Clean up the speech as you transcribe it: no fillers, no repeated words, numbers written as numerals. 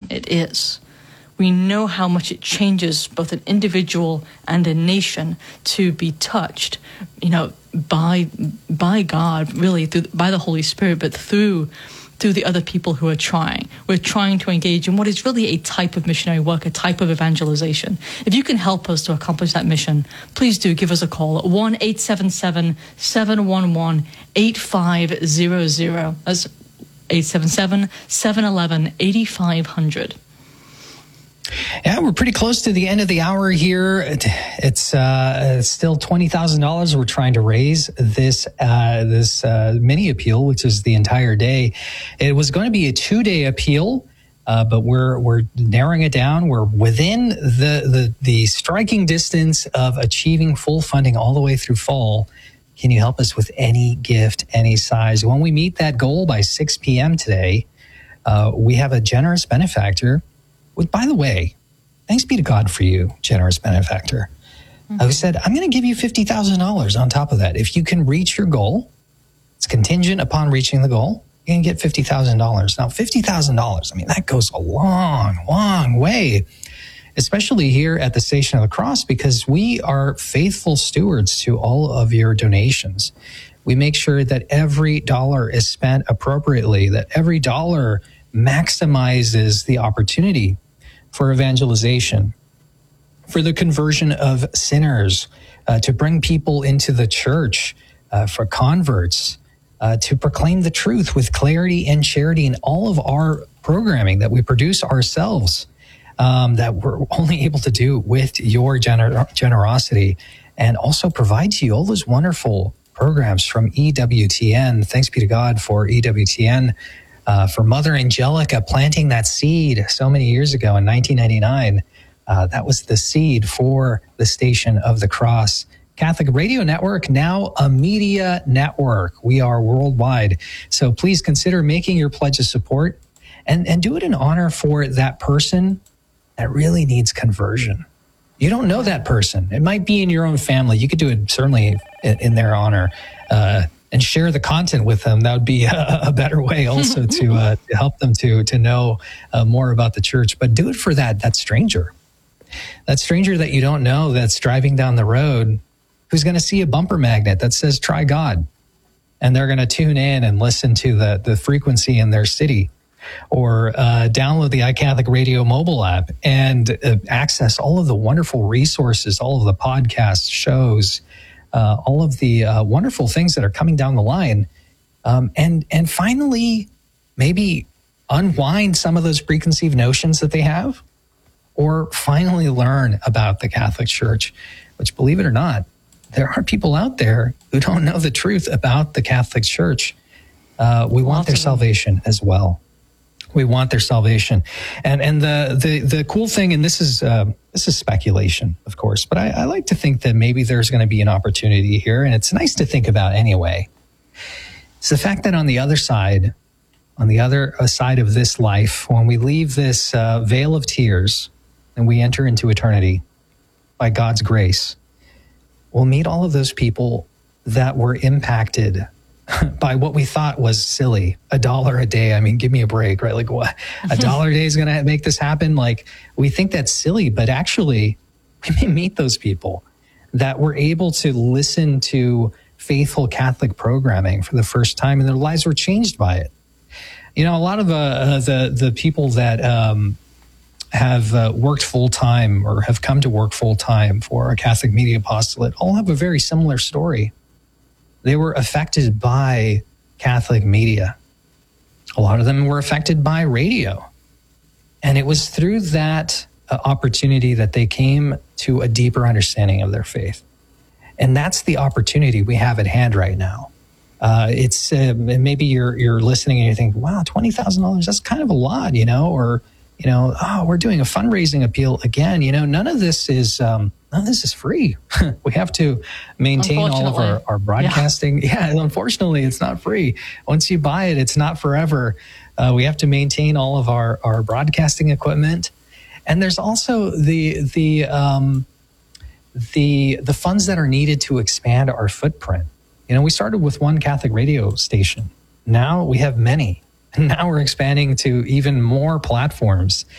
it is. We know how much it changes both an individual and a nation to be touched, by God, really, by the Holy Spirit, but through the other people who are trying. We're trying to engage in what is really a type of missionary work, a type of evangelization. If you can help us to accomplish that mission, please do give us a call at 1-877-711-8500. That's 877-711-8500. Yeah, we're pretty close to the end of the hour here. It's still $20,000 we're trying to raise this mini appeal, which is the entire day. It was going to be a 2-day appeal, but we're narrowing it down. We're within the striking distance of achieving full funding all the way through fall. Can you help us with any gift, any size? When we meet that goal by 6 p.m. today, we have a generous benefactor. By the way, thanks be to God for you, generous benefactor. Mm-hmm. Who said, I'm going to give you $50,000 on top of that. If you can reach your goal, it's contingent upon reaching the goal, you can get $50,000. Now, $50,000, I mean, that goes a long, long way, especially here at the Station of the Cross, because we are faithful stewards to all of your donations. We make sure that every dollar is spent appropriately, that every dollar maximizes the opportunity for evangelization, for the conversion of sinners, to bring people into the church, for converts, to proclaim the truth with clarity and charity in all of our programming that we produce ourselves, that we're only able to do with your generosity, and also provide to you all those wonderful programs from EWTN. Thanks be to God for EWTN. For Mother Angelica planting that seed so many years ago in 1999. That was the seed for the Station of the Cross. Catholic Radio Network, now a media network. We are worldwide. So please consider making your pledge of support and do it in honor for that person that really needs conversion. You don't know that person. It might be in your own family. You could do it certainly in their honor. And share the content with them. That would be a better way also to help them to know more about the church. But do it for that stranger that you don't know, that's driving down the road, who's going to see a bumper magnet that says "Try God," and they're going to tune in and listen to the frequency in their city, or download the iCatholic Radio mobile app and access all of the wonderful resources, all of the podcast shows, all of the wonderful things that are coming down the line, and finally, maybe unwind some of those preconceived notions that they have, or finally learn about the Catholic Church, which, believe it or not, there are people out there who don't know the truth about the Catholic Church. We want their salvation as well. We want their salvation. And the cool thing, and this is speculation, of course, but I like to think that maybe there's going to be an opportunity here, and it's nice to think about anyway. It's the fact that on the other side of this life, when we leave this veil of tears and we enter into eternity by God's grace, we'll meet all of those people that were impacted by what we thought was silly, $1 a day. I mean, give me a break, right? Like, what? $1 a day is going to make this happen? Like, we think that's silly, but actually, we may meet those people that were able to listen to faithful Catholic programming for the first time, and their lives were changed by it. You know, a lot of the people that have worked full-time or have come to work full-time for a Catholic Media Apostolate all have a very similar story. They were affected by Catholic media. A lot of them were affected by radio. And it was through that opportunity that they came to a deeper understanding of their faith. And that's the opportunity we have at hand right now. It's maybe you're listening and you think, wow, $20,000, that's kind of a lot, or, oh, we're doing a fundraising appeal again. None of this is free. We have to maintain all of our broadcasting. Yeah, unfortunately, it's not free. Once you buy it, it's not forever. We have to maintain all of our broadcasting equipment. And there's also the funds that are needed to expand our footprint. We started with one Catholic radio station. Now we have many. And now we're expanding to even more platforms.